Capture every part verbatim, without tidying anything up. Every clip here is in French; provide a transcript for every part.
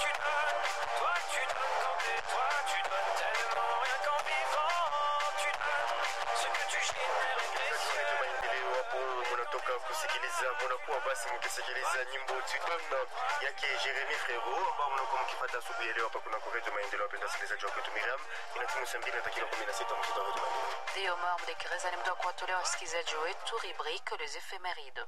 tu donnes, toi tu donnes quand t'es toi, tu donnes tellement rien qu'en vivant, tu donnes ce que tu génères est précieux. Maendeleo hapo munatoka kusikiliza, munakuwa basi mkisikiliza nyimbo tudona yake Jeremy Frero ambao mnakuwa mkifuata asubuhi ya leo hapa kuna Redio Maendeleo. Wapenda wasikilizaji wa kwetu Miriam, inatimu saa mbili na dakika kumi na sita mtoto wa Redio Maendeleo. Ndio mdekereza ni muda kuwatolea wasikilizaji wetu rubrique les éphémérides.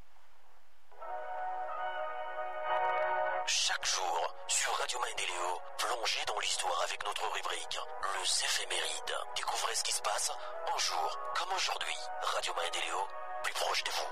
Chaque jour, sur Radio Maendeleo, plongez dans l'histoire avec notre rubrique Les éphémérides. Découvrez ce qui se passe un jour comme aujourd'hui. Radio Maendeleo, plus proche de vous.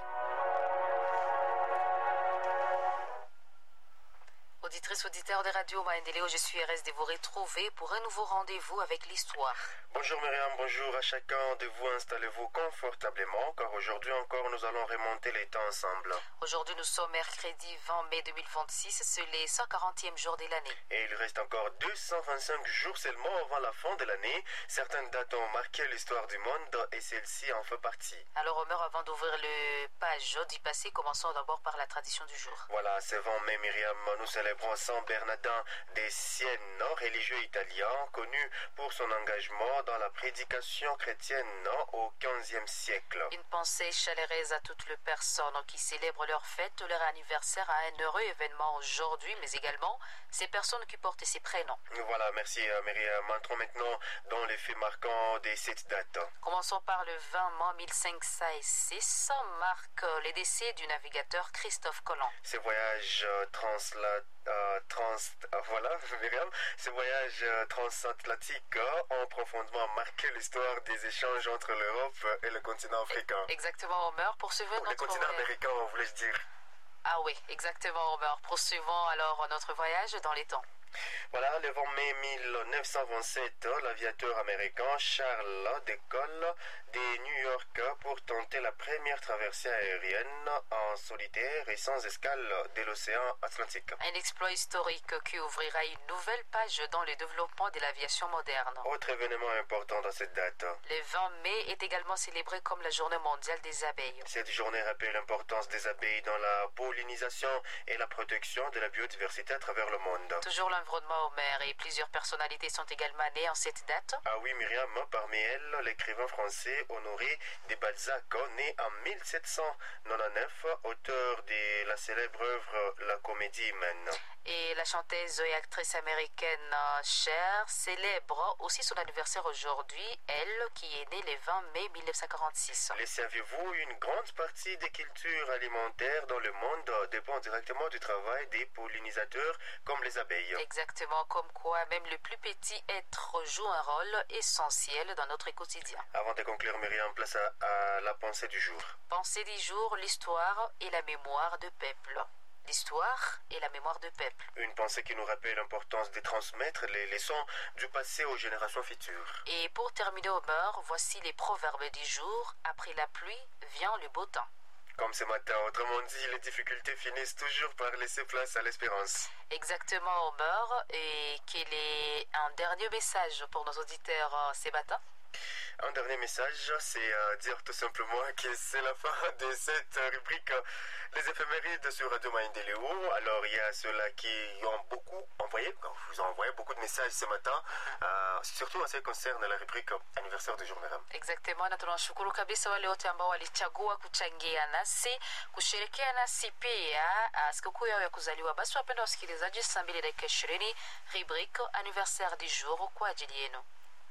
Auditrices, auditeurs de Radio Maendeleo, je suis heureuse de vous retrouver pour un nouveau rendez-vous avec l'histoire. Bonjour Myriam, bonjour à chacun de vous. Installez-vous confortablement car aujourd'hui encore nous allons remonter les temps ensemble. Aujourd'hui nous sommes mercredi vingt mai deux mille vingt-six, c'est le cent quarantième jour de l'année. Et il reste encore deux cent vingt-cinq jours seulement avant la fin de l'année. Certaines dates ont marqué l'histoire du monde et celle-ci en fait partie. Alors Omer, avant d'ouvrir le page du passé, commençons d'abord par la tradition du jour. Voilà, c'est vingt mai Myriam, nous célébrons Saint Bernardin de Sienne, religieux italien, connu pour son engagement dans la prédication chrétienne au quinzième siècle. Une pensée chaleureuse à toutes les personnes qui célèbrent leur fête, leur anniversaire, à un heureux événement aujourd'hui, mais également ces personnes qui portent ces prénoms. Voilà, merci Myriam. Entrons maintenant dans les faits marquants de cette date. Commençons par le vingt mai mille cinq cent six, marque le décès du navigateur Christophe Colomb. Ce voyage transla... Euh, trans, euh, voilà, Myriam, ces voyages euh, transatlantiques ont profondément marqué l'histoire des échanges entre l'Europe et le continent africain. Exactement, Homer. Poursuivons notre... Le continent américain, voulais-je dire. Ah oui, exactement, Homer. Poursuivons alors notre voyage dans les temps. Voilà, le vingt mai mille neuf cent vingt-sept, l'aviateur américain Charles de Gaulle de New York pour tenter la première traversée aérienne en solitaire et sans escale de l'océan Atlantique. Un exploit historique qui ouvrira une nouvelle page dans le développement de l'aviation moderne. Autre événement important dans cette date. Le vingt mai est également célébré comme la journée mondiale des abeilles. Cette journée rappelle l'importance des abeilles dans la pollinisation et la protection de la biodiversité à travers le monde. Toujours l'environnement Homer et plusieurs personnalités sont également nées en cette date. Ah oui, Myriam, parmi elles, l'écrivain français Honoré de Balzac, né en mille sept cent quatre-vingt-dix-neuf, auteur de la célèbre œuvre La Comédie humaine. Et la chanteuse et actrice américaine Cher célèbre aussi son anniversaire aujourd'hui, elle qui est née le vingt mai mille neuf cent quarante-six. Le saviez-vous, une grande partie des cultures alimentaires dans le monde dépend directement du travail des pollinisateurs comme les abeilles. Exactement, comme quoi même le plus petit être joue un rôle essentiel dans notre quotidien. Avant de conclure, Myriam, place à, à la pensée du jour. Pensée du jour, l'histoire et la mémoire de peuple. L'histoire et la mémoire de peuple. Une pensée qui nous rappelle l'importance de transmettre les leçons du passé aux générations futures. Et pour terminer Homer, voici les proverbes du jour. Après la pluie vient le beau temps. Comme ce matin, autrement dit, les difficultés finissent toujours par laisser place à l'espérance. Exactement Homer. Et quel est un dernier message pour nos auditeurs ce matin? Un dernier message, c'est euh, dire tout simplement que c'est la fin de cette rubrique euh, Les éphémérides sur Radio Maendeleo. Alors il y a ceux-là qui ont beaucoup envoyé, vous ont envoyé beaucoup de messages ce matin, euh, surtout en ce qui concerne la rubrique anniversaire du jour, Myriam. Exactement, na tunawashukuru kabisa wale wote ambao walichagua kuchangia nasi kusherekea nasi pia sikukuu yao ya kuzaliwa. Basi wapenda wasikilizaji, saa mbili dakika ishirini rubrique anniversaire du jour kwa ajili yenu.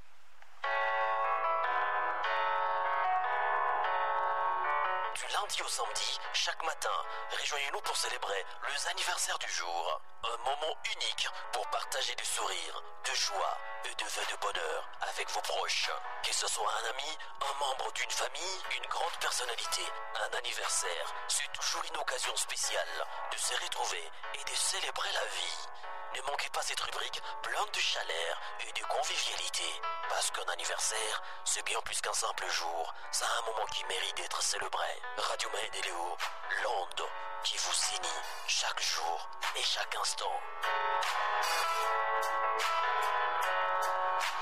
Du lundi au samedi, chaque matin, rejoignez-nous pour célébrer les anniversaires du jour. Un moment unique pour partager du sourire, de joie et de vœux de bonheur avec vos proches. Que ce soit un ami, un membre d'une famille, une grande personnalité, un anniversaire, c'est toujours une occasion spéciale de se retrouver et de célébrer la vie. Ne manquez pas cette rubrique pleine de chaleur et de convivialité. Parce qu'un anniversaire, c'est bien plus qu'un simple jour. C'est un moment qui mérite d'être célébré. Radio Maendeleo, l'onde qui vous signe chaque jour et chaque instant.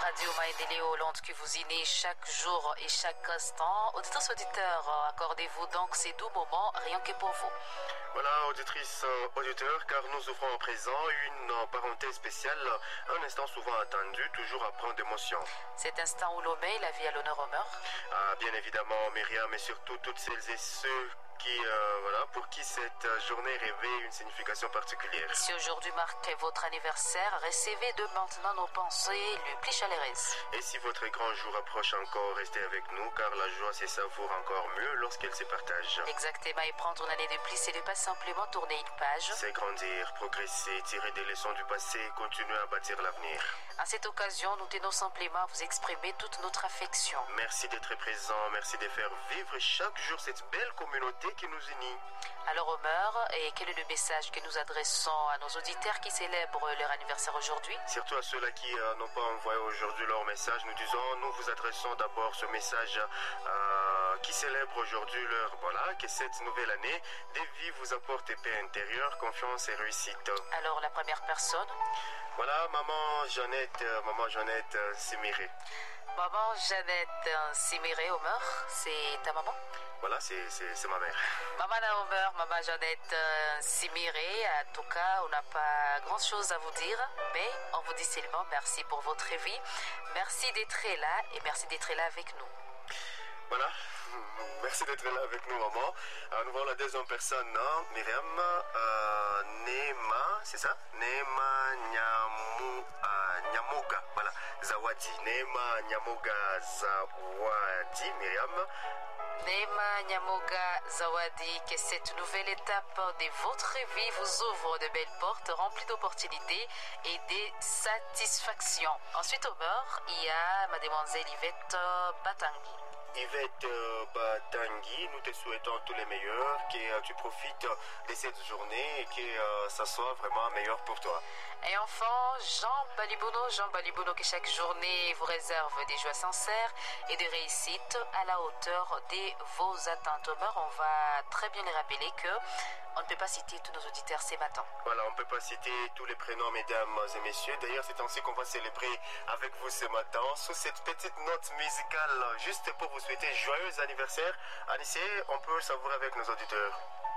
Radio Maendeleo, l'onde qui vous unit chaque jour et chaque instant. Auditrices, auditeurs, accordez-vous donc ces doux moments rien que pour vous. Voilà, auditrices, auditeurs, car nous ouvrons à présent une parenthèse spéciale, un instant souvent attendu, toujours à prendre d'émotion. Cet instant où l'on met la vie à l'honneur au meurtre. Ah, bien évidemment, Myriam, et surtout toutes celles et ceux qui, euh, voilà, pour qui cette journée revêt une signification particulière. Et si aujourd'hui marque votre anniversaire, recevez de maintenant nos pensées les plus chaleureuses. Et si votre grand jour approche encore, restez avec nous, car la joie se savoure encore mieux lorsqu'elle se partage. Exactement, et prendre une année de plus, c'est ne pas simplement tourner une page. C'est grandir, progresser, tirer des leçons du passé et continuer à bâtir l'avenir. À cette occasion, nous tenons simplement à vous exprimer toute notre affection. Merci d'être présent, merci de faire vivre chaque jour cette belle communauté qui nous unit. Alors Omer, et quel est le message que nous adressons à nos auditeurs qui célèbrent leur anniversaire aujourd'hui? Surtout à ceux-là qui euh, n'ont pas envoyé aujourd'hui leur message, nous disons, nous vous adressons d'abord ce message euh, qui célèbre aujourd'hui leur, voilà, que cette nouvelle année des vies vous apporte paix intérieure, confiance et réussite. Alors la première personne? Voilà, maman Jeannette, euh, maman Jeannette euh, Simiré. Maman Jeannette euh, Simiré, Omer, c'est ta maman? Voilà, c'est ma mère. Maman Omer, maman Jeannette euh, Simiré, en tout cas, on n'a pas grand chose à vous dire, mais on vous dit seulement merci pour votre vie. Merci d'être là et merci d'être là avec nous. Voilà, merci d'être là avec nous, maman. Euh, nous voyons la deuxième personne, hein? Myriam, euh, Nema, c'est ça? Nema Nyamu, euh, Nyamoga, voilà, Zawadi. Nema Nyamoga Zawadi, Myriam. Nema Nyamoga Zawadi, que cette nouvelle étape de votre vie vous ouvre de belles portes remplies d'opportunités et de satisfactions. Ensuite, au meurtre, il y a mademoiselle Yvette Batangi. Yvette euh, Batangi, nous te souhaitons tous les meilleurs, que euh, tu profites de cette journée et que euh, ça soit vraiment meilleur pour toi. Et enfin, Jean Balibono, Jean Balibono, que chaque journée vous réserve des joies sincères et des réussites à la hauteur de vos attentes. Omer, on va très bien les rappeler que on ne peut pas citer tous nos auditeurs ce matin. Voilà, on ne peut pas citer tous les prénoms, mesdames et messieurs. D'ailleurs, c'est ainsi qu'on va célébrer avec vous ce matin, sous cette petite note musicale, juste pour vous souhaiter joyeux anniversaire. Anissé, on peut le savourer avec nos auditeurs.